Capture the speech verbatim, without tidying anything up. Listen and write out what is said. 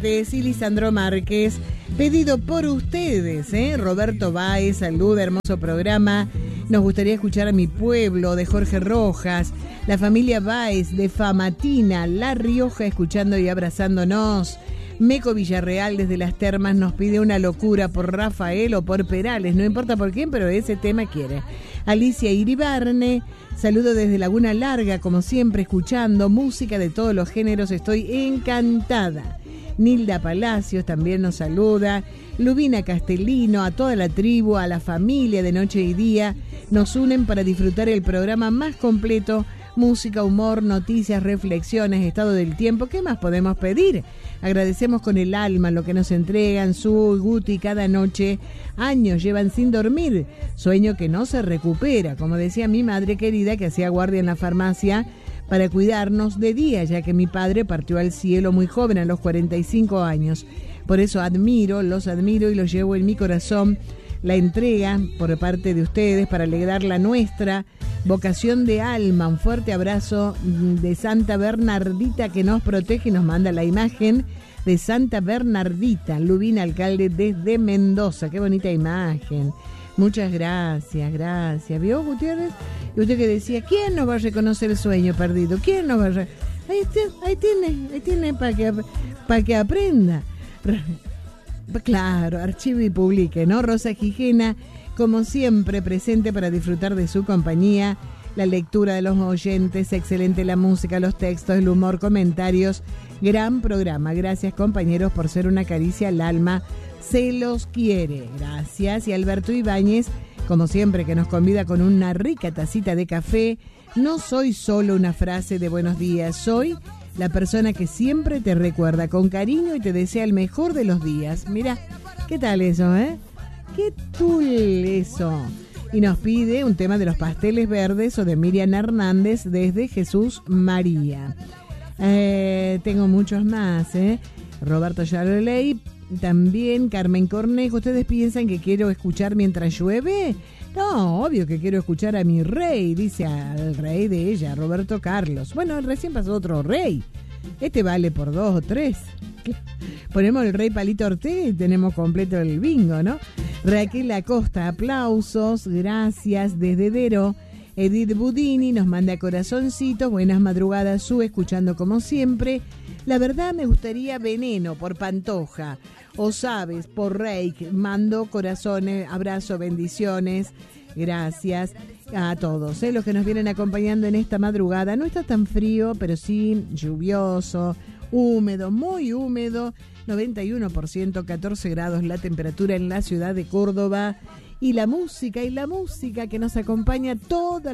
Y Lisandro Márquez, pedido por ustedes, ¿eh? Roberto Báez, saluda, hermoso programa. Nos gustaría escuchar a Mi Pueblo, de Jorge Rojas. La familia Báez, de Famatina, La Rioja, escuchando y abrazándonos. Meco Villarreal, desde Las Termas, nos pide Una Locura por Rafael o por Perales, no importa por quién, pero ese tema quiere. Alicia Iribarne, saludo desde Laguna Larga, como siempre, escuchando música de todos los géneros, estoy encantada. Nilda Palacios también nos saluda. Lubina Castellino, a toda la tribu, a la familia de Noche y Día, nos unen para disfrutar el programa más completo. Música, humor, noticias, reflexiones, estado del tiempo. ¿Qué más podemos pedir? Agradecemos con el alma lo que nos entregan Su y Guti cada noche. Años llevan sin dormir. Sueño que no se recupera. Como decía mi madre querida, que hacía guardia en la farmacia para cuidarnos de día, ya que mi padre partió al cielo muy joven, a los cuarenta y cinco años. Por eso admiro, los admiro y los llevo en mi corazón. La entrega por parte de ustedes para alegrar la nuestra vocación de alma. Un fuerte abrazo de Santa Bernardita, que nos protege y nos manda la imagen de Santa Bernardita. Lubina, alcalde desde Mendoza. Qué bonita imagen. Muchas gracias, gracias. ¿Vio, Gutiérrez? Y usted que decía, ¿quién nos va a reconocer el sueño perdido? ¿Quién nos va a re... ahí, tiene, ahí tiene, ahí tiene para que, para que aprenda. Claro, archivo y publique, ¿no? Rosa Gijena, como siempre, presente para disfrutar de su compañía, la lectura de los oyentes, excelente la música, los textos, el humor, comentarios, gran programa. Gracias, compañeros, por ser una caricia al alma. Se los quiere. Gracias. Y Alberto Ibáñez, como siempre, que nos convida con una rica tacita de café. No soy solo una frase de buenos días, soy la persona que siempre te recuerda con cariño y te desea el mejor de los días. Mira, ¿qué tal eso, eh? ¿Qué tul eso? Y nos pide un tema de Los Pasteles Verdes o de Miriam Hernández desde Jesús María. Eh, tengo muchos más, ¿eh? Roberto ya lo leí. También Carmen Cornejo. ¿Ustedes piensan que quiero escuchar mientras llueve? No, obvio que quiero escuchar a mi rey, dice al rey de ella, Roberto Carlos. Bueno, recién pasó otro rey. Este vale por dos o tres. Ponemos el rey Palito Ortega y tenemos completo el bingo, ¿no? Raquel Acosta, aplausos, gracias desde Dero. Edith Budini nos manda corazoncitos, buenas madrugadas, Su, escuchando como siempre. La verdad me gustaría Veneno por Pantoja, o Sabes por Reik. Mando corazones, abrazo, bendiciones, gracias a todos, ¿eh? Los que nos vienen acompañando en esta madrugada. No está tan frío, pero sí lluvioso, húmedo, muy húmedo, noventa y uno por ciento, catorce grados la temperatura en la ciudad de Córdoba. Y la música, y la música que nos acompaña toda